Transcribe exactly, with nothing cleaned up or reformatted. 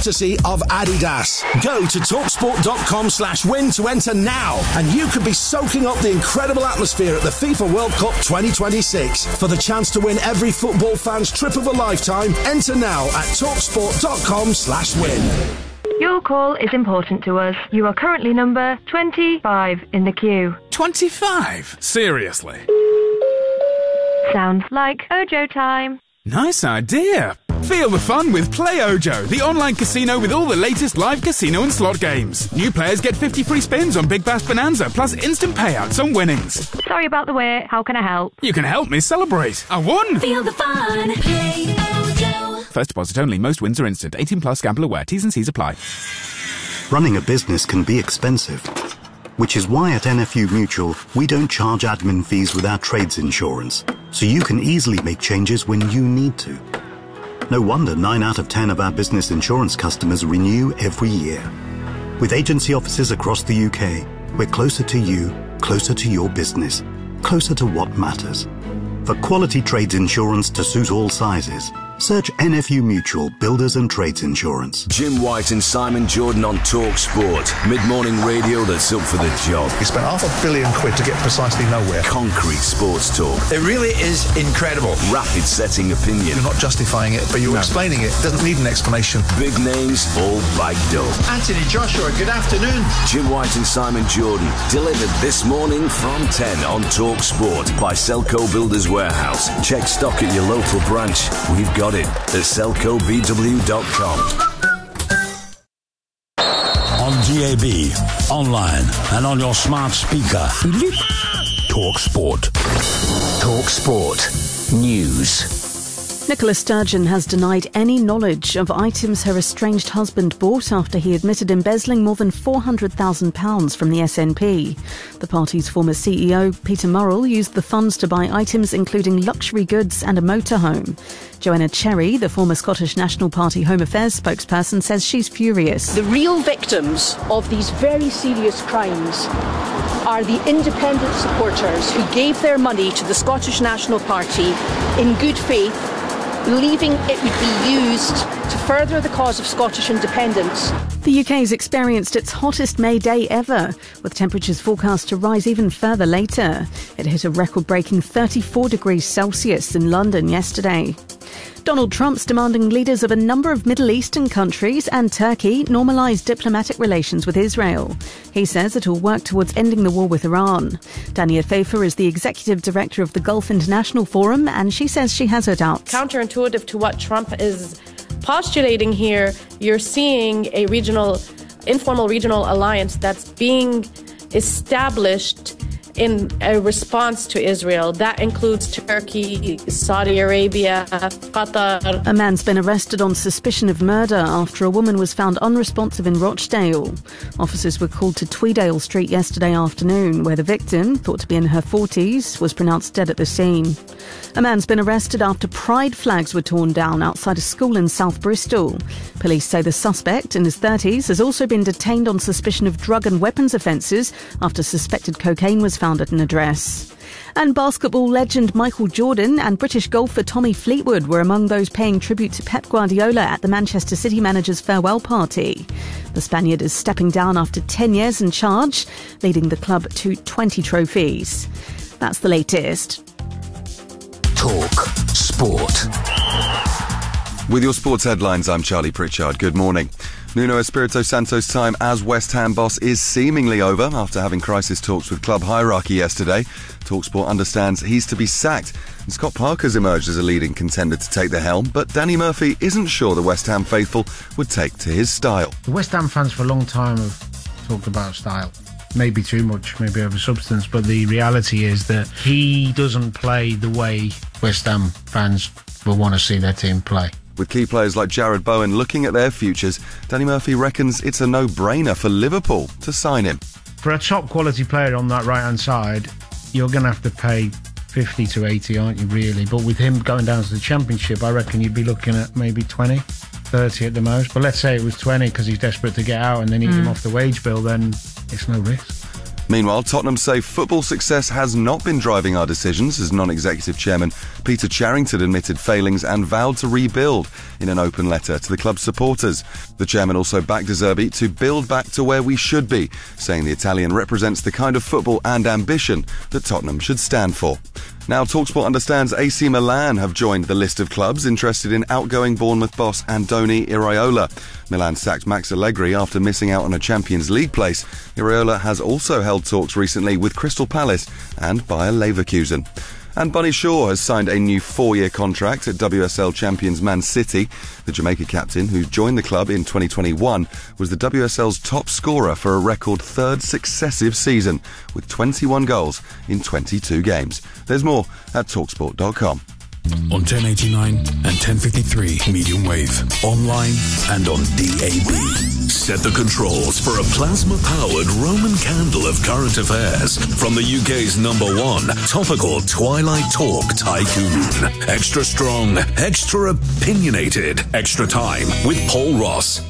courtesy of Adidas. Go to talksport.com slash win to enter now, and you could be soaking up the incredible atmosphere at the FIFA World Cup twenty twenty-six. For the chance to win every football fan's trip of a lifetime, enter now at talksport.com slash win. Your call is important to us. You are currently number twenty-five in the queue. twenty-five? Seriously? Sounds like Ojo time. Nice idea. Feel the fun with Play Ojo, the online casino with all the latest live casino and slot games. New players get fifty free spins on Big Bash Bonanza, plus instant payouts on winnings. Sorry about the wait. How can I help? You can help me celebrate. I won! Feel the fun. Play Ojo. First deposit only. Most wins are instant. eighteen plus. Gamble aware. T's and C's apply. Running a business can be expensive, which is why at N F U Mutual we don't charge admin fees with our trades insurance, so you can easily make changes when you need to. No wonder nine out of ten of our business insurance customers renew every year. With agency offices across the U K, we're closer to you, closer to your business, closer to what matters. For quality trades insurance to suit all sizes, search N F U Mutual Builders and Trades Insurance. Jim White and Simon Jordan on Talk Sport. Mid-morning radio that's up for the job. He spent half a billion quid to get precisely nowhere. Concrete sports talk. It really is incredible. Rapid setting opinion. You're not justifying it, but you're no. explaining it. It doesn't need an explanation. Big names, all backed up. Anthony Joshua, good afternoon. Jim White and Simon Jordan. Delivered this morning from ten on Talk Sport by Selco Builders Warehouse. Check stock at your local branch. We've got it at selco b w dot com. On D A B, online, and on your smart speaker. Talk Sport. Talk Sport. News. Nicola Sturgeon has denied any knowledge of items her estranged husband bought after he admitted embezzling more than four hundred thousand pounds from the S N P. The party's former C E O, Peter Murrell, used the funds to buy items including luxury goods and a motorhome. Joanna Cherry, the former Scottish National Party Home Affairs spokesperson, says she's furious. The real victims of these very serious crimes are the independent supporters who gave their money to the Scottish National Party in good faith, believing it would be used to further the cause of Scottish independence. The U K has experienced its hottest May day ever, with temperatures forecast to rise even further later. It hit a record-breaking thirty-four degrees Celsius in London yesterday. Donald Trump's demanding leaders of a number of Middle Eastern countries and Turkey normalise diplomatic relations with Israel. He says it will work towards ending the war with Iran. Dania Fafer is the executive director of the Gulf International Forum, and she says she has her doubts. Counterintuitive to what Trump is postulating here, you're seeing a regional, informal regional alliance that's being established in a response to Israel. That includes Turkey, Saudi Arabia, Qatar. A man's been arrested on suspicion of murder after a woman was found unresponsive in Rochdale. Officers were called to Tweedale Street yesterday afternoon, where the victim, thought to be in her forties, was pronounced dead at the scene. A man's been arrested after pride flags were torn down outside a school in South Bristol. Police say the suspect, in his thirties, has also been detained on suspicion of drug and weapons offences after suspected cocaine was found at an address. And basketball legend Michael Jordan and British golfer Tommy Fleetwood were among those paying tribute to Pep Guardiola at the Manchester City manager's farewell party. The Spaniard is stepping down after ten years in charge, leading the club to twenty trophies. That's the latest. Talk Sport. With your sports headlines, I'm Charlie Pritchard. Good morning. Nuno Espirito Santo's time as West Ham boss is seemingly over after having crisis talks with club hierarchy yesterday. TalkSport understands he's to be sacked, and Scott Parker's emerged as a leading contender to take the helm, but Danny Murphy isn't sure the West Ham faithful would take to his style. The West Ham fans for a long time have talked about style. Maybe too much, maybe over substance, but the reality is that he doesn't play the way West Ham fans will want to see their team play. With key players like Jared Bowen looking at their futures, Danny Murphy reckons it's a no-brainer for Liverpool to sign him. For a top-quality player on that right-hand side, you're going to have to pay fifty to eighty, aren't you, really? But with him going down to the Championship, I reckon you'd be looking at maybe twenty, thirty at the most. But let's say it was twenty because he's desperate to get out and they need mm. him off the wage bill, then it's no risk. Meanwhile, Tottenham say football success has not been driving our decisions, as non-executive chairman Peter Charrington admitted failings and vowed to rebuild in an open letter to the club's supporters. The chairman also backed De Zerbi to build back to where we should be, saying the Italian represents the kind of football and ambition that Tottenham should stand for. Now, TalkSport understands A C Milan have joined the list of clubs interested in outgoing Bournemouth boss Andoni Iraola. Milan sacked Max Allegri after missing out on a Champions League place. Iraola has also held talks recently with Crystal Palace and Bayer Leverkusen. And Bunny Shaw has signed a new four-year contract at W S L champions Man City. The Jamaica captain, who joined the club in twenty twenty-one, was the W S L's top scorer for a record third successive season, with twenty-one goals in twenty-two games. There's more at talksport dot com. On ten eighty-nine and ten fifty-three medium wave, online and on D A B. Set the controls for a plasma-powered Roman candle of current affairs from the U K's number one topical Twilight Talk tycoon. Extra strong, extra opinionated, extra time with Paul Ross.